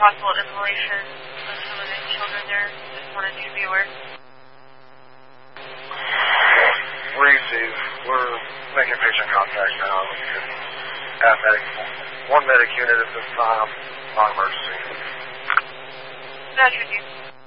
possible inhalation of some of the children there. Just wanted you to be aware. Receive. We're making patient contact now. Have one medic unit at this time. Non-emergency. Gotcha, Chief.